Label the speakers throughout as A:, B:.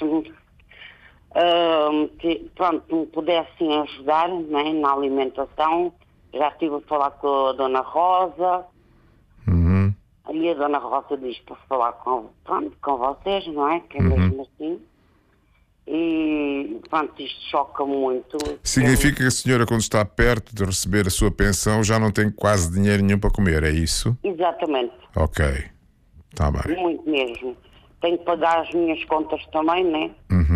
A: pronto, me pudessem ajudar, né, na alimentação. Já estive a falar com a Dona Rosa. E a Dona Rosa diz para falar com vocês, não é? Que é mesmo assim. E pronto, isto choca muito.
B: Significa que a senhora, quando está perto de receber a sua pensão, já não tem quase dinheiro nenhum para comer, é isso?
A: Exatamente.
B: Ok, está bem.
A: Muito mesmo. Tenho que pagar as minhas contas também, né?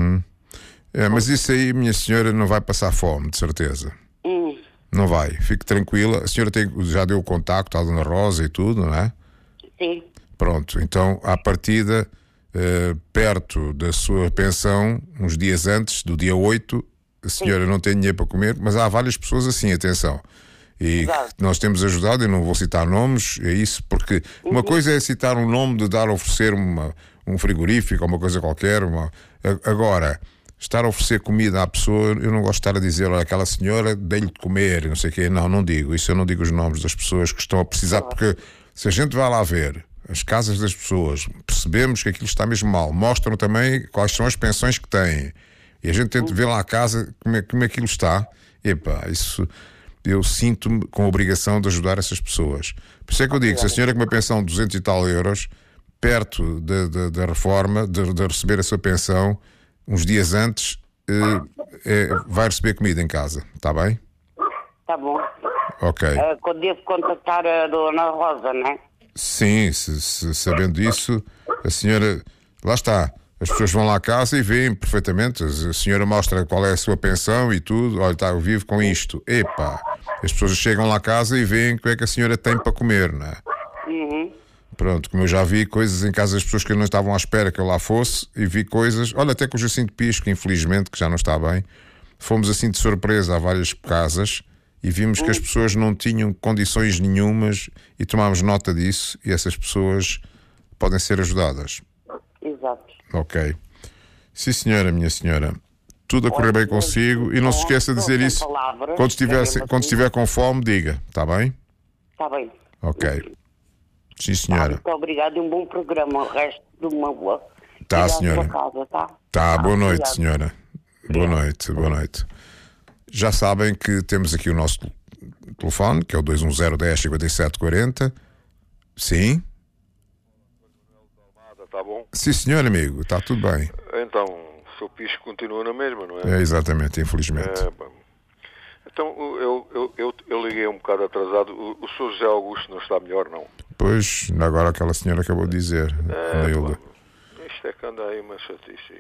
B: Mas isso aí, minha senhora, não vai passar fome, de certeza. Não vai, fique tranquila. A senhora já deu o contacto à Dona Rosa e tudo, não é?
A: Sim.
B: Pronto, então, à partida, perto da sua pensão, uns dias antes, do dia 8, a senhora não tem dinheiro para comer, mas há várias pessoas assim, atenção. E nós temos ajudado, eu não vou citar nomes, é isso, porque uma coisa é citar um nome de oferecer um frigorífico ou uma coisa qualquer. Agora, estar a oferecer comida à pessoa, eu não gosto de estar a dizer, olha, aquela senhora, dei-lhe de comer, não sei o quê. Não digo. Isso eu não digo os nomes das pessoas que estão a precisar, porque se a gente vai lá ver as casas das pessoas, percebemos que aquilo está mesmo mal, mostram também quais são as pensões que têm, e a gente tenta ver lá a casa como aquilo está. Isso eu sinto-me com a obrigação de ajudar essas pessoas. Por isso é que eu digo, se a senhora com uma pensão de 200 e tal euros, perto da reforma, de receber a sua pensão, uns dias antes, vai receber comida em casa, está bem?
A: Está bom.
B: Ok.
A: Devo contactar a Dona Rosa, não é?
B: Sim, sabendo disso, a senhora, lá está, as pessoas vão lá à casa e veem perfeitamente, a senhora mostra qual é a sua pensão e tudo, olha, eu vivo com isto. As pessoas chegam lá à casa e veem o que é que a senhora tem para comer, não é? Pronto, como eu já vi coisas em casa das pessoas que não estavam à espera que eu lá fosse, e vi coisas, olha, até com o Jacinto Pisco, infelizmente, que já não está bem, fomos assim de surpresa a várias casas e vimos que as pessoas não tinham condições nenhumas e tomámos nota disso, e essas pessoas podem ser ajudadas.
A: Exato.
B: Ok. Sim, senhora, minha senhora. Tudo a correr bem consigo, e não se esqueça de dizer isso. Quando estiver com fome, diga, está bem?
A: Está bem.
B: Ok. Sim, senhora.
A: Muito obrigado e um bom programa. O resto de uma boa.
B: Tá, senhora. Tá, boa noite,
A: obrigado.
B: senhora. Boa noite. Já sabem que temos aqui o nosso telefone, que é o 210-10-57-40. Sim?
C: Está bom?
B: Sim, senhor, amigo. Está tudo bem.
C: Então, o seu pisco continua na mesma, não é?
B: Exatamente, infelizmente.
C: Então, eu liguei um bocado atrasado. O Sr. José Augusto não está melhor, não?
B: Pois, agora aquela senhora acabou de dizer, Neilda.
C: Isto é que anda aí uma chatice,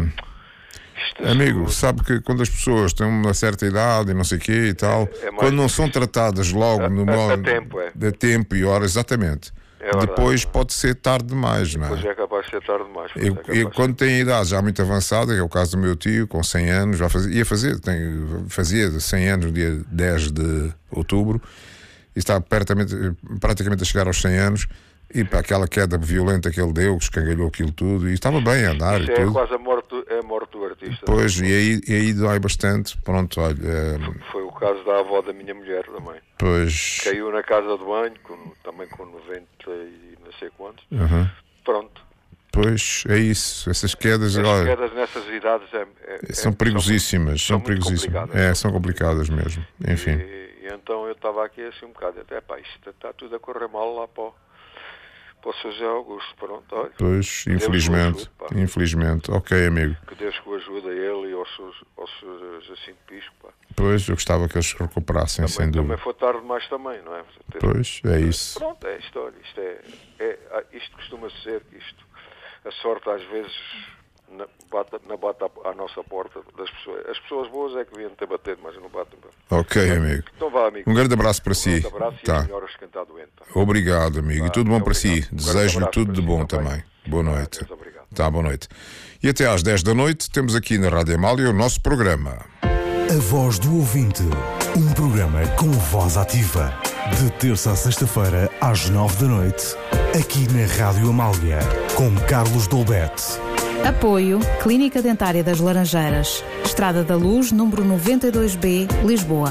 B: Amigo, sabe que quando as pessoas têm uma certa idade e não sei o quê e tal, quando não são tratadas logo no modo de tempo e hora, exatamente, depois pode ser tarde demais, não é?
C: Depois é capaz de ser tarde demais.
B: Quando tem idade já muito avançada, que é o caso do meu tio, com 100 anos, fazia 100 anos no dia 10 de outubro, e está praticamente a chegar aos 100 anos, e para aquela queda violenta que ele deu, que escangalhou aquilo tudo, e estava bem a andar.
C: Isso
B: e tudo.
C: Quase a morte do artista.
B: Pois, e aí dói bastante. Pronto, olha.
C: Foi o caso da avó da minha mulher também.
B: Pois.
C: Caiu na casa de banho, também com 90 e não sei quantos. Pronto.
B: Pois, é isso. Essas quedas.
C: As quedas nessas idades
B: são perigosíssimas. São perigosíssimas. São complicadas mesmo. Enfim.
C: E então eu estava aqui assim um bocado. Isto está tudo a correr mal lá para o Sr. José Augusto. Pronto, olha.
B: Pois, infelizmente. Ok, amigo.
C: Que Deus que o ajude a ele e ao Sr. Jacinto Pisco, pá.
B: Pois, eu gostava que eles se recuperassem, sem dúvida.
C: Também foi tarde demais também, não é?
B: Pois, é isso.
C: Pronto, é a história. Isto costuma ser que a sorte às vezes bate à nossa porta das pessoas. As pessoas boas é que deviam ter batido, mas não batem.
B: Ok, amigo.
C: Então vá, amigo.
B: Um grande abraço para si.
C: Um grande abraço e a senhora que está doente.
B: Obrigado, amigo. E tudo bom para si. Desejo-lhe tudo de bom também. Boa noite.
C: Obrigado.
B: Boa noite. E até às 10 da noite temos aqui na Rádio Amália o nosso programa.
D: A Voz do Ouvinte. Um programa com voz ativa. De terça a sexta-feira às 9 da noite. Aqui na Rádio Amália. Com Carlos Dolbete.
E: Apoio Clínica Dentária das Laranjeiras. Estrada da Luz, número 92B, Lisboa.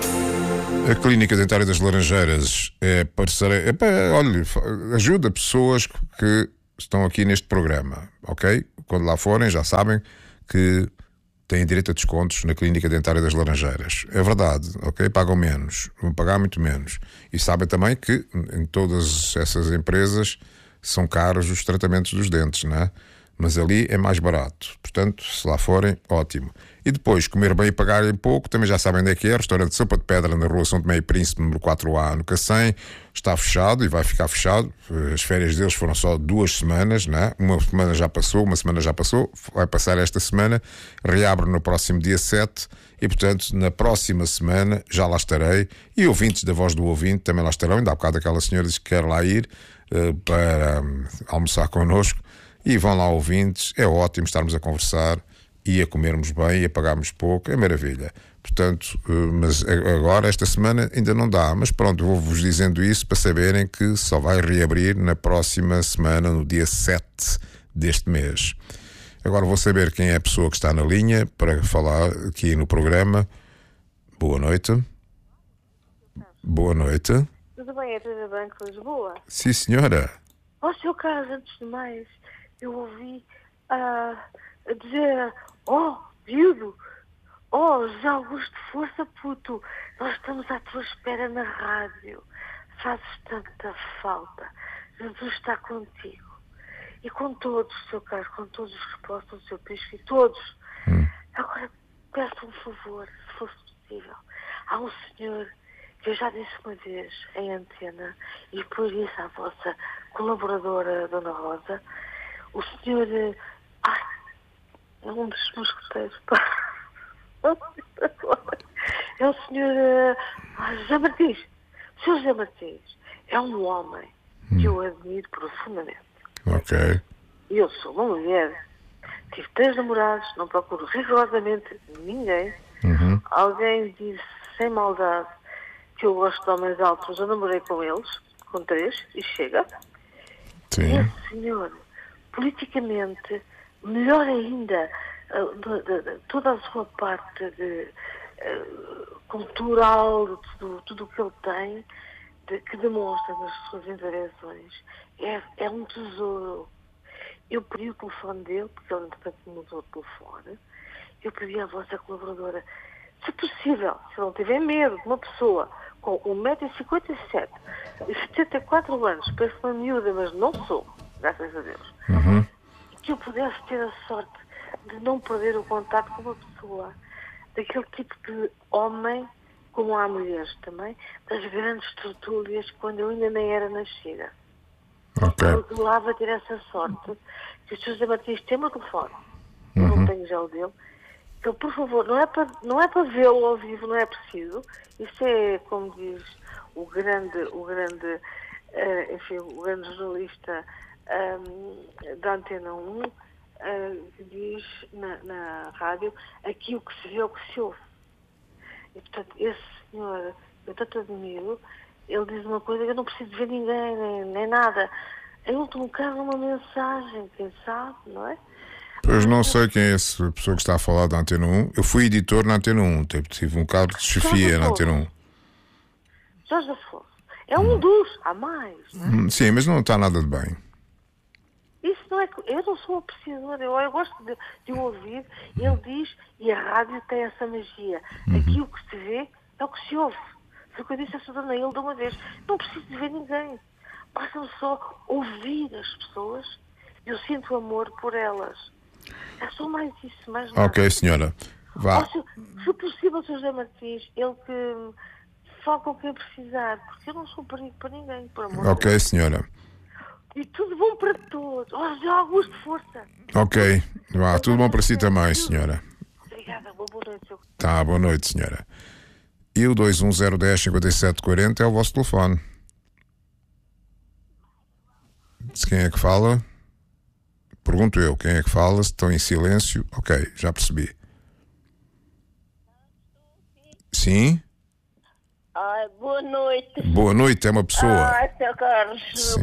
B: A Clínica Dentária das Laranjeiras é parceira. Olha, ajuda pessoas que estão aqui neste programa, ok? quando lá forem, já sabem que têm direito a descontos na Clínica Dentária das Laranjeiras. É verdade, ok? Pagam menos, vão pagar muito menos. E sabem também que em todas essas empresas são caros os tratamentos dos dentes, não é? Mas ali é mais barato. Portanto, se lá forem, ótimo. E depois, comer bem e pagarem pouco, também já sabem onde é que é. Restaurante Sopa de Pedra, na Rua São Tomé e Príncipe, número 4A, no Cacém. Está fechado e vai ficar fechado. As férias deles foram só 2 semanas, não é? Uma semana já passou, vai passar esta semana. Reabre no próximo dia 7 e, portanto, na próxima semana já lá estarei. E ouvintes da Voz do Ouvinte também lá estarão. Ainda há bocado aquela senhora disse que quer lá ir para almoçar connosco. E vão lá ouvintes, é ótimo estarmos a conversar e a comermos bem e a pagarmos pouco, é maravilha. Portanto, mas agora, esta semana, ainda não dá. Mas pronto, vou-vos dizendo isso para saberem que só vai reabrir na próxima semana, no dia 7 deste mês. Agora vou saber quem é a pessoa que está na linha para falar aqui no programa. Boa noite. Boa noite.
F: Tudo bem, é tudo bem com Lisboa?
B: Sim, senhora.
F: Ó, Sr. Carlos, antes de mais, eu ouvi a dizer: oh, viúdo, oh, José Augusto, força, puto, nós estamos à tua espera na rádio, fazes tanta falta, Jesus está contigo. E com todos, Sr. Carlos, com todos os que possam, Sr. Bispo, todos. Agora, peço um favor, se fosse possível. Há um senhor que eu já disse uma vez em antena, e depois disse à vossa colaboradora, Dona Rosa, o senhor... é um dos mosqueteiros. É o senhor José Martins. O senhor José Martins é um homem que eu admiro profundamente.
B: Ok.
F: E eu sou uma mulher. Tive 3 namorados, não procuro rigorosamente ninguém. Alguém disse, sem maldade, que eu gosto de homens altos. Eu namorei com eles, com 3, e chega.
B: Sim.
F: Esse senhor, politicamente, melhor ainda, toda a sua parte cultural, tudo o que ele tem, que demonstra nas suas intervenções, é um tesouro. Eu pedi o telefone dele, porque ele entretanto mudou de telefone. Eu pedi à vossa colaboradora, se possível, se não tiver medo de uma pessoa com 1,57m e 74 anos, parece uma miúda, mas não sou, graças a Deus, que eu pudesse ter a sorte de não perder o contato com uma pessoa daquele tipo de homem, como há mulheres também, das grandes tertúlias, quando eu ainda nem era nascida.
B: Ok.
F: Eu adorava ter essa sorte, que o Sr. José Martins tem o meu telefone, eu não tenho já o dele, que ele, por favor, não é para vê-lo ao vivo, não é preciso. Isso é, como diz o grande jornalista da Antena 1, que diz na rádio, aqui o que se vê é o que se ouve. E, portanto, esse senhor, eu tanto admiro, ele diz uma coisa que eu não preciso ver ninguém, nem nada. Em último caso, uma mensagem, quem sabe, não é?
B: Pois não sei quem é essa pessoa que está a falar da Antena 1. Eu fui editor na Antena 1, tive um cargo de chefia na Antena 1.
F: Jorge Afonso. É um dos, há mais, não é?
B: Sim, mas não está nada de bem.
F: Isso não é... Eu não sou apreciadora, eu gosto de o ouvir. Ele diz, e a rádio tem essa magia. Aqui o que se vê é o que se ouve. Foi o que eu disse a Sra. Hilda de uma vez. Não preciso de ver ninguém. Basta-me só ouvir as pessoas. Eu sinto amor por elas. É só mais isso, mais nada.
B: Ok, senhora. Vá.
F: Se possível, Sr. José Martins, ele que fala com quem precisar, porque eu não sou perigo para ninguém, por amor de Deus.
B: Ok, senhora.
F: E tudo bom para todos. José Augusto, força.
B: Ok. Vá, tudo bom para si também, senhora.
F: Obrigada, boa noite, Sr.
B: Tá, boa noite, senhora. E o 210105740 é o vosso telefone. Diz quem é que fala? Pergunto eu, quem é que fala? Se estão em silêncio? Ok, já percebi. Sim?
G: Ai, boa noite.
B: Boa noite, é uma pessoa.
G: Ai, Sr. Carlos.
B: Sim.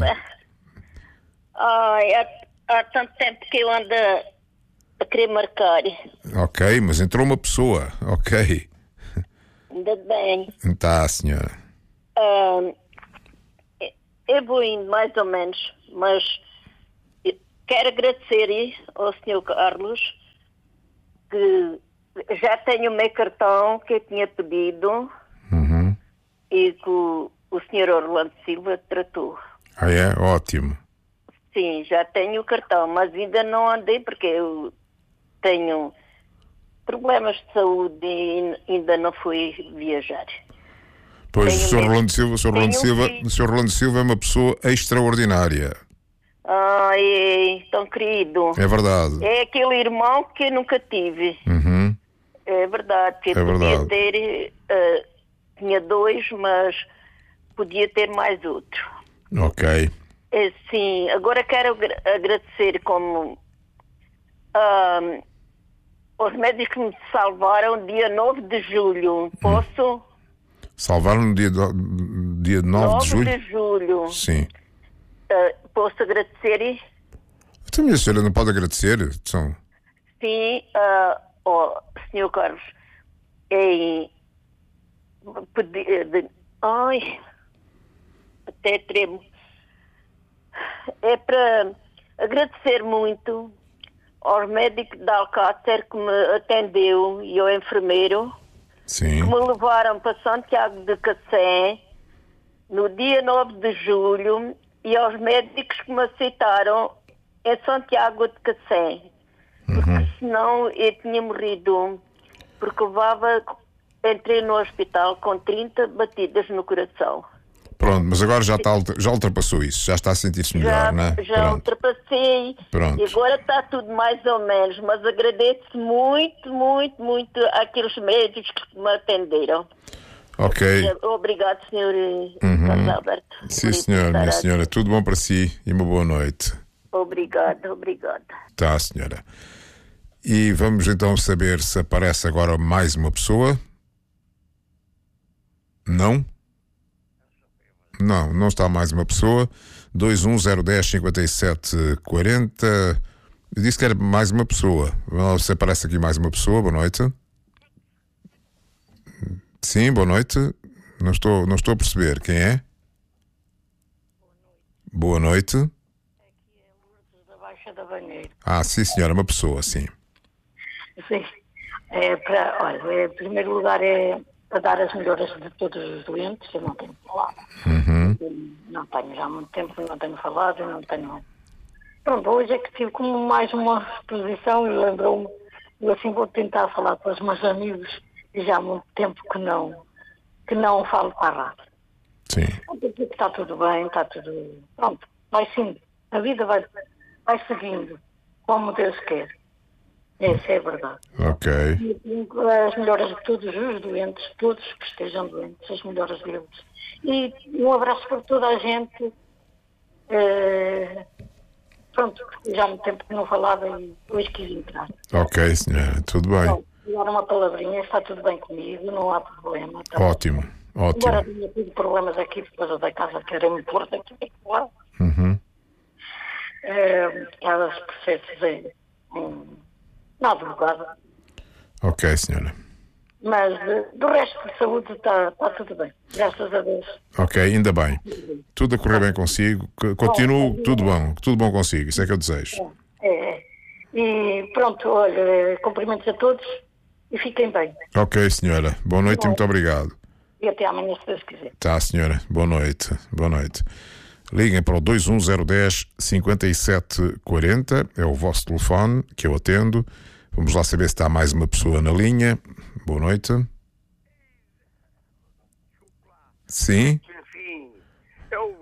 G: Ai, há tanto tempo que eu ando a querer marcar.
B: Ok, mas entrou uma pessoa. Ok.
G: Ainda bem.
B: Tá, senhora.
G: Eu vou indo mais ou menos, mas quero agradecer ao Sr. Carlos que já tenho o meu cartão que eu tinha pedido e que o Sr. Orlando Silva tratou.
B: Ah, é? Ótimo.
G: Sim, já tenho o cartão, mas ainda não andei porque eu tenho problemas de saúde e ainda não fui viajar.
B: Pois
G: Tenho
B: o Sr.
G: mesmo.
B: Rolando Silva,
G: Tenho
B: o Sr. Rolando Silva é uma pessoa extraordinária.
G: Ai, tão querido.
B: É verdade.
G: É aquele irmão que eu nunca tive.
B: Uhum.
G: É verdade, que eu
B: É
G: podia
B: verdade.
G: ter, tinha 2, mas podia ter mais outro.
B: Ok.
G: Sim, agora quero agradecer como os médicos me salvaram dia 9 de julho. Posso?
B: Salvaram no dia 9 de julho?
G: de julho.
B: Sim.
G: Posso agradecer?
B: Então, minha senhora, não pode agradecer? São...
G: Sim, Sr. Carlos, ai, até tremo. É para agradecer muito aos médicos de Alcácer que me atendeu e ao enfermeiro
B: Sim.
G: que me levaram para Santiago de Cacém no dia 9 de julho e aos médicos que me aceitaram em Santiago de Cacém. Porque senão eu tinha morrido, porque entrei no hospital com 30 batidas no coração.
B: Pronto, mas agora já ultrapassou isso, já está a sentir-se melhor, não é?
G: Já
B: Pronto.
G: ultrapassei.
B: Pronto.
G: E agora está tudo mais ou menos, mas agradeço muito, muito, muito àqueles médicos que me atenderam.
B: Ok.
G: Obrigado, Sr. Carlos Alberto.
B: Sim,
G: por
B: senhora,
G: estar
B: minha
G: aqui.
B: senhora. Tudo bom para si e uma boa noite.
G: Obrigada.
B: Tá, senhora. E vamos então saber se aparece agora mais uma pessoa. Não? Não está mais uma pessoa. 210105740. Eu disse que era mais uma pessoa. Vamos lá, se aparece aqui mais uma pessoa. Boa noite. Sim, boa noite. Não estou a perceber. Quem é? Boa noite.
H: Aqui é Lourdes da Baixa da Banheira.
B: Ah, sim, senhora, uma pessoa, sim.
H: Sim. Em primeiro lugar é para dar as melhoras de todos os doentes. Eu não tenho falado. Não tenho já há muito tempo que não tenho falado, não tenho. Pronto, hoje é que tive como mais uma exposição e lembrou-me, eu assim vou tentar falar com os meus amigos e já há muito tempo que não falo para a rádio.
B: Sim.
H: Está tudo bem, está tudo. Pronto, vai sim. A vida vai seguindo como Deus quer. Essa é a verdade.
B: Ok.
H: As melhoras de todos os doentes, todos que estejam doentes, as melhoras deles. E um abraço para toda a gente. Pronto, já há muito tempo que não falava e hoje quis entrar.
B: Ok, senhora, tudo bem.
H: Bom, agora uma palavrinha, está tudo bem comigo, não há problema. Tá?
B: Ótimo.
H: Agora tinha tido problemas aqui por causa da casa que era muito forte aqui. Claro. Aquelas processos na advogada.
B: Ok, senhora.
H: Mas do resto de saúde está tudo bem, graças a Deus.
B: Ok, ainda bem. Tudo a correr bem consigo. Continuo, tudo bom consigo. Isso é que eu desejo.
H: E pronto, olha, cumprimentos a todos e fiquem bem.
B: Ok, senhora. Boa noite e muito obrigado.
H: E até amanhã, se Deus quiser.
B: Tá, senhora. Boa noite. Boa noite. Liguem para o 210105740. É o vosso telefone que eu atendo. Vamos lá saber se está mais uma pessoa na linha. Boa noite. Sim?
I: Sim, é o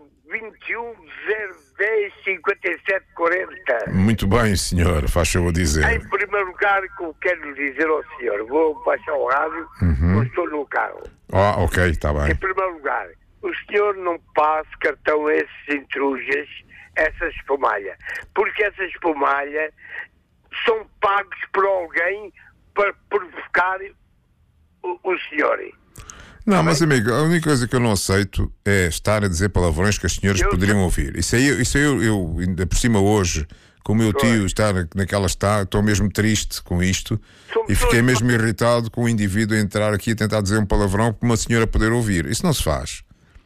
I: 21-010-5740.
B: Muito bem, senhor. Faz favor dizer.
I: Em primeiro lugar, que eu quero dizer ao senhor, vou baixar o rádio, eu estou no carro.
B: Ah, ok, está bem.
I: Em primeiro lugar, o senhor não passa cartão a esses intrujas, essa espumalha, porque essa espumalha são pagos por alguém para provocar o senhor.
B: Não, mas amigo, a única coisa que eu não aceito é estar a dizer palavrões que as senhoras poderiam ouvir. Isso aí eu ainda por cima hoje, com o meu tio estar naquela estou mesmo triste com isto e fiquei mesmo irritado com o indivíduo a entrar aqui a tentar dizer um palavrão para uma senhora poder ouvir. Isso não se faz.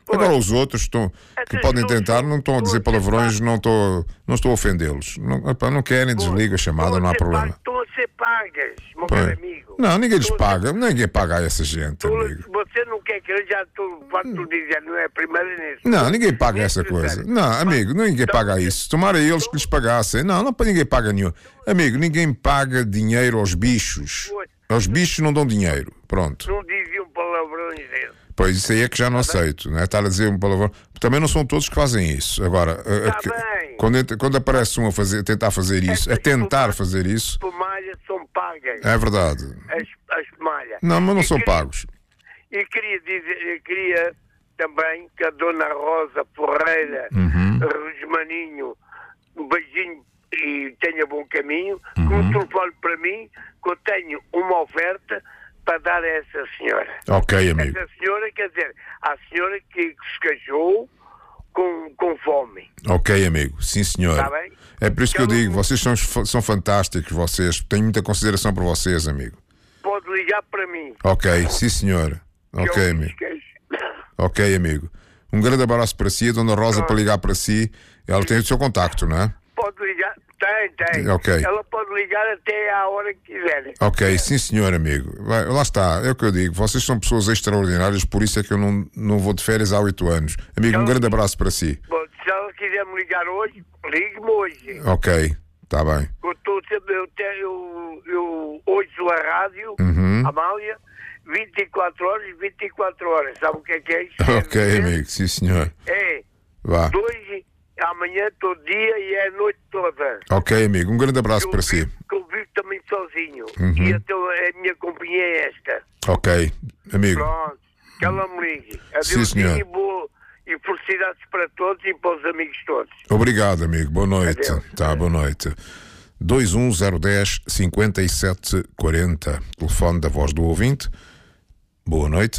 B: Agora os outros que podem tentar, não estão a dizer palavrões, não estou a ofendê-los. Não querem, desliga a chamada, não há problema.
I: Estão a ser pagas, meu caro amigo.
B: Não, ninguém lhes paga, ninguém paga a essa gente, amigo.
I: Você não quer que eu já estou dizer, não é a primeira vez.
B: Não, ninguém paga essa coisa. Não, amigo, ninguém paga isso. Tomara eles que lhes pagassem. Não, ninguém paga nenhum. Amigo, ninguém paga dinheiro aos bichos. Aos bichos não dão dinheiro. Pronto.
I: Não diziam palavrões deles.
B: Pois isso aí é que já não aceito, não é? Estar a dizer um palavrão. Também não são todos que fazem isso. Agora, quando aparece um a tentar fazer isso, a tentar fazer isso.
I: As pomalhas são pagas.
B: É verdade.
I: As pomalhas.
B: Não, mas não são pagos.
I: E queria também que a Dona Rosa Ferreira, Rosmaninho, um beijinho e tenha bom caminho, que um telefone para mim, que eu tenho uma oferta para dar a essa senhora.
B: Ok, amigo.
I: Essa senhora, quer dizer, a senhora que se casou com fome.
B: Ok, amigo. Sim, senhor.
I: Está bem?
B: É por isso que eu digo, vocês são fantásticos, vocês. Tenho muita consideração por vocês, amigo.
I: Pode ligar para mim.
B: Ok, sim, senhor. Ok, amigo. Ok, amigo. Um grande abraço para si, a Dona Rosa, para ligar para si. Ela tem o seu contacto, não é?
I: Pode ligar. Tem.
B: Ok.
I: Ela pode ligar até à hora que quiser.
B: Ok, sim senhor, amigo. Lá está, é o que eu digo. Vocês são pessoas extraordinárias, por isso é que eu não vou de férias há 8 anos. Amigo, um grande abraço para si.
I: Bom, se ela quiser me ligar hoje, ligue-me hoje.
B: Ok, está bem.
I: Eu ouço a rádio, Amália, 24 horas, 24 horas. Sabe o que é isso?
B: Ok, amigo, sim senhor. Vá.
I: Amanhã todo dia e é a noite toda.
B: Ok, amigo, um grande abraço para si.
I: Eu vivo também sozinho. E então a minha companhia é esta.
B: Ok, amigo.
I: Pronto, que ela me ligue.
B: Sim, senhor.
I: E felicidades para todos e para os amigos todos.
B: Obrigado, amigo. Boa noite.
I: Adeus.
B: Tá, boa noite. 21010 5740. Telefone da voz do ouvinte. Boa noite.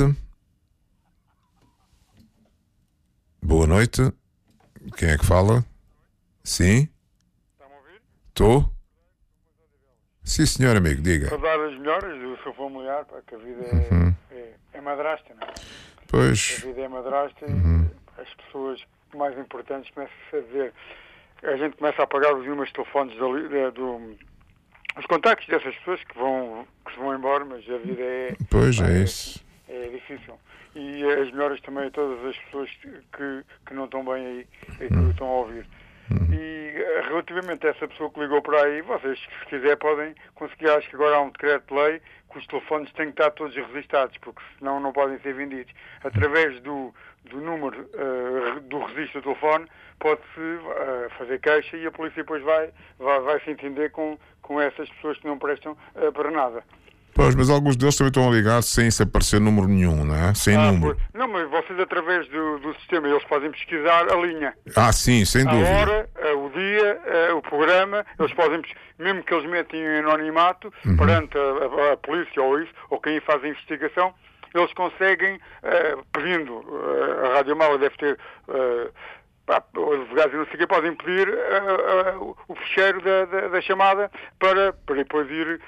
B: Boa noite. Quem é que fala? Sim?
J: Está-me a ouvir?
B: Estou? Sim, senhor amigo, diga.
J: Para dar as melhoras do seu familiar, para que a vida é madrasta, não é?
B: Pois.
J: A vida é madrasta e as pessoas mais importantes começam-se a dizer. A gente começa a apagar os números de telefones os contactos dessas pessoas que se vão embora, mas a vida
B: Pois é isso.
J: É difícil. E as melhoras também a todas as pessoas que não estão bem aí e que estão a ouvir. E relativamente a essa pessoa que ligou para aí, vocês, se quiser, podem conseguir. Acho que agora há um decreto de lei que os telefones têm que estar todos registados, porque senão não podem ser vendidos. Através do número do registro do telefone, pode-se fazer queixa e a polícia depois vai se entender com essas pessoas que não prestam para nada.
B: Pois, mas alguns deles também estão a ligar sem se aparecer número nenhum, não é? Sem número.
J: Não, mas vocês através do sistema, eles podem pesquisar a linha.
B: Sim, sem dúvida.
J: A hora, o dia, o programa, eles podem, mesmo que eles metem em anonimato, perante a polícia ou quem faz a investigação, eles conseguem, pedindo, a Rádio Mala deve ter... os advogados não sei o que podem pedir o fecheiro da chamada para depois ir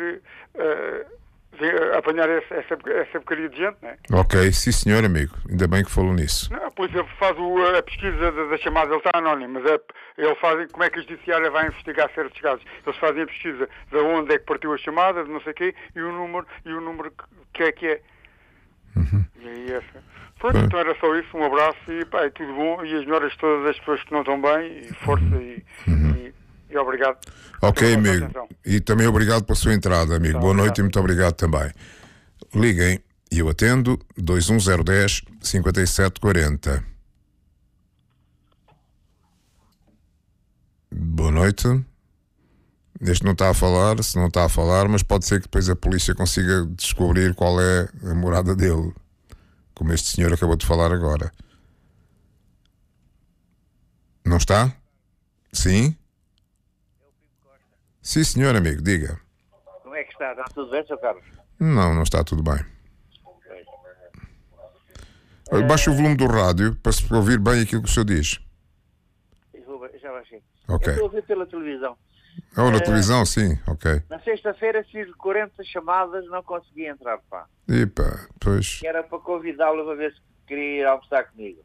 J: apanhar essa porcaria de gente, não é?
B: Ok, sim senhor amigo, ainda bem que falou nisso.
J: Não, a polícia faz a pesquisa da chamada, ele está anónimo, mas eles fazem, como é que a judiciária vai investigar certos casos? Eles fazem a pesquisa de onde é que partiu a chamada, de não sei o quê, e o número que é. E aí pronto, então era só isso, um abraço e tudo bom, e as melhoras de todas as pessoas que não estão bem, e força e obrigado.
B: Ok, amigo, e também obrigado pela sua entrada, amigo. Boa noite e muito obrigado também. Liguem e eu atendo 21010 5740. Boa noite. Este não está a falar, se não está a falar, mas pode ser que depois a polícia consiga descobrir qual é a morada dele, como este senhor acabou de falar agora. Não está? Sim? Sim, senhor amigo, diga.
K: Como é que está? Está tudo bem, Sr. Carlos?
B: Não está tudo bem. Baixe o volume do rádio para se ouvir bem aquilo que o senhor diz.
K: Já baixei.
B: Ok.
K: Eu estou a ouvir pela televisão.
B: Na televisão, sim, ok.
K: Na sexta-feira fiz 40 chamadas, não consegui entrar, pá.
B: Epa, pois.
K: Era para convidá-lo a ver queria ir almoçar comigo.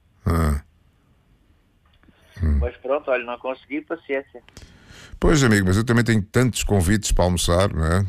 K: Mas pronto, olha, não consegui, paciência.
B: Pois, amigo, mas eu também tenho tantos convites para almoçar, não é?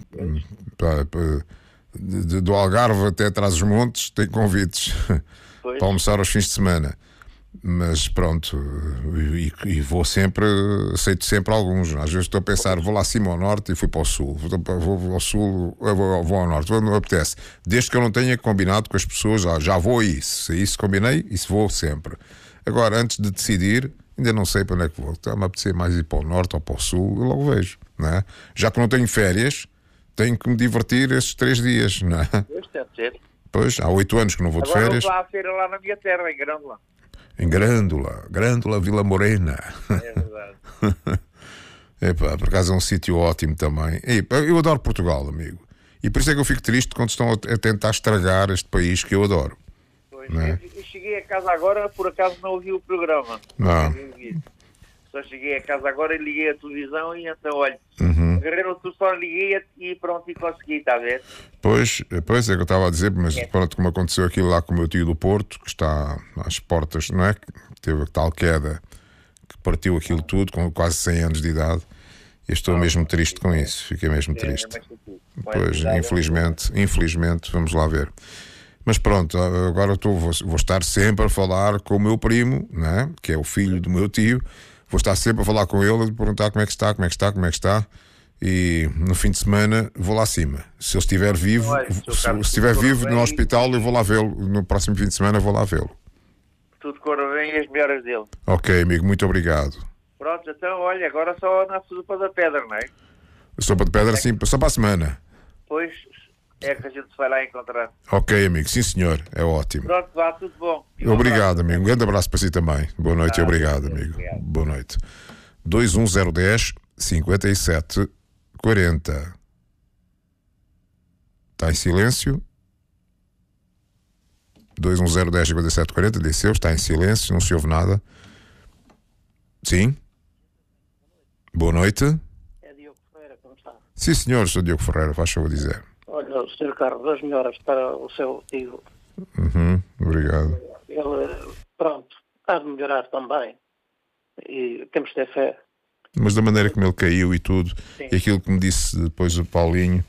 B: Do Algarve até Trás-os-Montes tenho convites para almoçar aos fins de semana. Mas pronto, e vou sempre, aceito sempre alguns. Às vezes estou a pensar, vou lá acima ao norte e fui para o sul. Vou ao sul, vou ao norte, não apetece. Desde que eu não tenha combinado com as pessoas, já vou a isso. Se isso combinei, isso vou sempre. Agora, antes de decidir, ainda não sei para onde é que vou. Está-me a apetecer mais ir para o norte ou para o sul, eu logo vejo, não é? Já que não tenho férias, tenho que me divertir esses 3 dias, não é?
K: Pois, deve ser.
B: Pois, há 8 anos que não vou de
K: Agora
B: férias.
K: Agora vou lá à feira lá na minha terra, em Grândola.
B: Em Grândola, Vila Morena.
K: É verdade.
B: Epá, por acaso é um sítio ótimo também. Epá, eu adoro Portugal, amigo. E por isso é que eu fico triste quando estão a tentar estragar este país que eu adoro.
K: Pois, eu cheguei a casa agora, por acaso não ouvi o programa.
B: Não.
K: Só cheguei a casa agora e liguei a televisão e então, olha, agarrei tu só liguei e pronto, e consegui, está a ver?
B: Pois é que eu estava a dizer, mas pronto, como aconteceu aquilo lá com o meu tio do Porto, que está às portas, não é? Que teve a tal queda, que partiu aquilo tudo, com quase 100 anos de idade, e estou mesmo triste com isso, fiquei mesmo triste. Pois, infelizmente, vamos lá ver. Mas pronto, agora vou estar sempre a falar com o meu primo, não é? Que é o filho do meu tio. Vou estar sempre a falar com ele, a perguntar como é que está. E no fim de semana vou lá acima. Se ele estiver vivo, se estiver vivo no hospital, eu vou lá vê-lo. No próximo fim de semana vou lá vê-lo.
K: Tudo corre bem e as melhoras dele.
B: Ok, amigo, muito obrigado.
K: Pronto, então, olha, agora só na sopa da pedra, não é?
B: Sopa de pedra, sim, só para a semana.
K: Pois, é que a gente vai lá encontrar.
B: Ok, amigo, sim senhor, é ótimo.
K: Pronto, vá, tudo bom.
B: Obrigado, amigo. Um grande abraço para si também. Boa noite e obrigado, amigo. Boa noite. 21010 57 40. Está em silêncio. 21010 57 40, disse eu, está em silêncio, não se ouve nada. Sim? Boa noite.
L: É Diogo Ferreira, como está?
B: Sim, senhor, sou Diogo Ferreira, faz favor dizer.
L: Olha, o Sr. Carlos, as melhoras para o seu tio.
B: Obrigado.
L: Ele, pronto, há de melhorar também. E temos de ter fé.
B: Mas da maneira como ele caiu e tudo, e aquilo que me disse depois o Paulinho,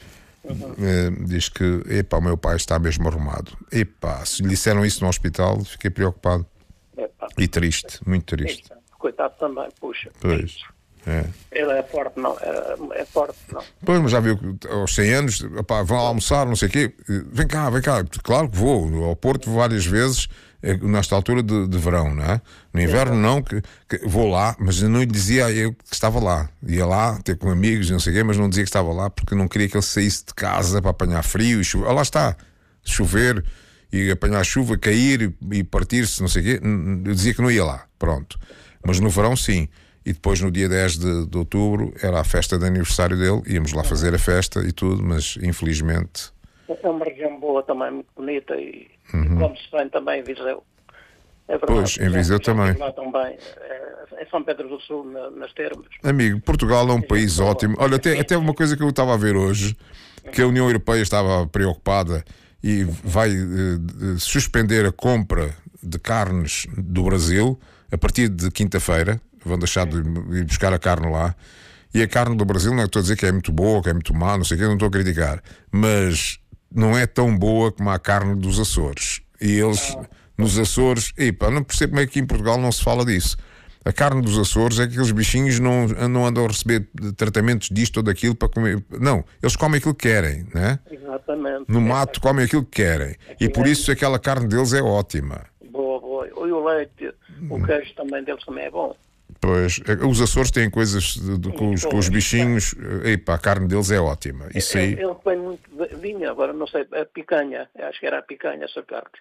B: diz que, epá, o meu pai está mesmo arrumado. Epá, se lhe disseram isso no hospital, fiquei preocupado. E triste, muito triste.
L: Coitado também, puxa.
B: Pois, é.
L: Ele é forte, não. É forte, não.
B: Pois, mas já viu que aos 100 anos, opá, vão almoçar, não sei o quê. Vem cá. Claro que vou. Ao Porto várias vezes, nesta altura de verão, não é? No inverno não, que vou lá, mas eu não lhe dizia eu que estava lá. Ia lá, ter com amigos, não sei o quê, mas não dizia que estava lá, porque não queria que ele saísse de casa para apanhar frio e chover. Lá está, chover e apanhar chuva, cair e partir-se, não sei o quê. Eu dizia que não ia lá, pronto. Mas no verão, sim. E depois, no dia 10 de outubro, era a festa de aniversário dele. Íamos lá fazer a festa e tudo, mas infelizmente...
L: É uma região boa também, muito bonita e come-se bem também em Viseu. É verdade.
B: Pois, em Viseu também.
L: Lá também, em São Pedro do Sul, nas Termas.
B: Amigo, Portugal é um país ótimo. Olha, até uma coisa que eu estava a ver hoje, que a União Europeia estava preocupada e vai suspender a compra de carnes do Brasil a partir de quinta-feira. Vão deixar de ir buscar a carne lá. E a carne do Brasil, não estou a dizer que é muito boa, que é muito má, não sei o que, não estou a criticar. Mas não é tão boa como a carne dos Açores. E eles, nos Açores, não percebo como é que aqui em Portugal não se fala disso. A carne dos Açores é que aqueles bichinhos não andam a receber tratamentos disto ou daquilo para comer. Não, eles comem aquilo que querem, né?
L: Exatamente.
B: No mato comem aquilo que querem. E por isso aquela carne deles é ótima.
L: Boa. E o leite, o queijo também deles também é bom.
B: Pois, os Açores têm coisas com os bichinhos, a carne deles é ótima. Isso aí...
L: Ele põe muito vinho, agora não sei, a picanha, acho que era a picanha, Sr. Carlos.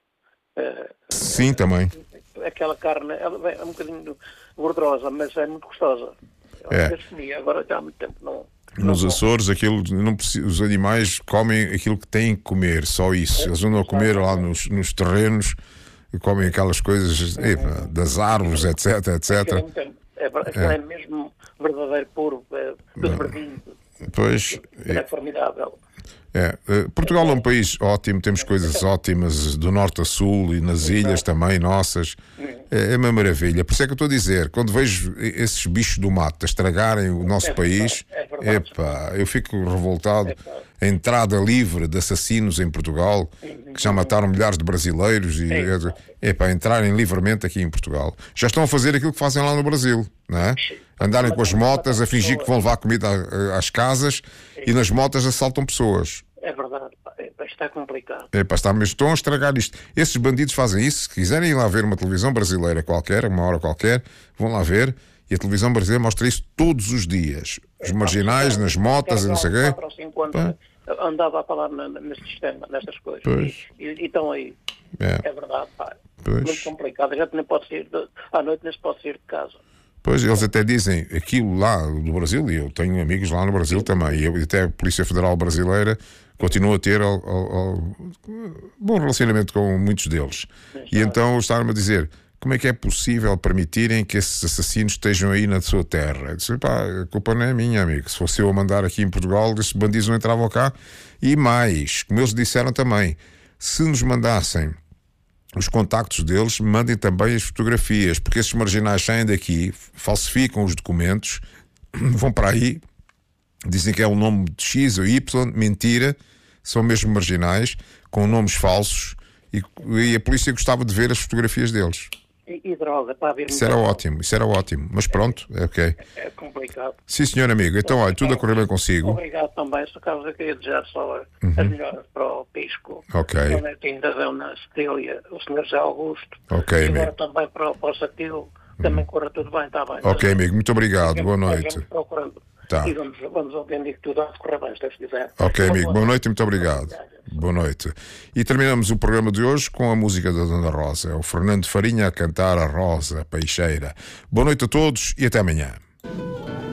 B: Sim, também.
L: Aquela carne, ela é um bocadinho gordurosa, mas é muito gostosa. Agora já há muito tempo não...
B: Nos Açores, os animais comem aquilo que têm que comer, só isso. Eles andam a comer lá nos terrenos, comem aquelas coisas das árvores, etc.
L: É mesmo verdadeiro, puro, tudo verdinho.
B: Pois.
L: É formidável.
B: Portugal é um país ótimo, temos coisas ótimas do norte a sul e nas ilhas também, nossas. É uma maravilha. Por isso é que eu estou a dizer, quando vejo esses bichos do mato a estragarem o nosso país, eu fico revoltado. A entrada livre de assassinos em Portugal, que já mataram milhares de brasileiros, entrarem livremente aqui em Portugal. Já estão a fazer aquilo que fazem lá no Brasil, não é? Andarem com as motas a fingir que vão levar comida às casas e nas motas assaltam pessoas.
L: É verdade, está complicado.
B: Mas estão a estragar isto. Esses bandidos fazem isso. Se quiserem ir lá ver uma televisão brasileira qualquer, uma hora qualquer, vão lá ver. E a televisão brasileira mostra isso todos os dias. Os marginais, nas motas e não sei o quê.
L: Andava a falar neste sistema, nestas coisas. E estão aí. É verdade, pá. Muito complicado. A gente nem pode sair à noite, nem se pode sair de casa.
B: Pois, eles até dizem aquilo lá do Brasil, e eu tenho amigos lá no Brasil também, e até a Polícia Federal Brasileira continua a ter bom relacionamento com muitos deles. E então estavam-me a dizer, como é que é possível permitirem que esses assassinos estejam aí na sua terra? Eu disse, a culpa não é minha, amigo. Se fosse eu a mandar aqui em Portugal, esses bandidos não entravam cá. E mais, como eles disseram também, se nos mandassem os contactos deles, mandem também as fotografias, porque esses marginais saem daqui, falsificam os documentos, vão para aí, dizem que é o nome de X ou Y, mentira, são mesmo marginais, com nomes falsos, e a polícia gostava de ver as fotografias deles.
L: E droga, para haver...
B: Isso era ótimo, mas pronto, é ok.
L: É complicado.
B: Sim, senhor amigo, então olha, tudo a correr bem consigo.
L: Obrigado também, Sr. Carlos, eu queria desejar só as melhoras para o Pisco.
B: Ok.
L: O netinho da Dona Cecília, o Sr. José Augusto.
B: Ok,
L: e
B: amigo.
L: agora também para o Satil, também corra tudo bem, está bem.
B: Ok, amigo, muito obrigado, boa noite.
L: Tá. E vamos ouvindo que tudo a correr bem, se quiser.
B: Ok, amigo, boa noite e muito obrigado. Boa noite. E terminamos o programa de hoje com a música da Dona Rosa. É o Fernando Farinha a cantar a Rosa Peixeira. Boa noite a todos e até amanhã.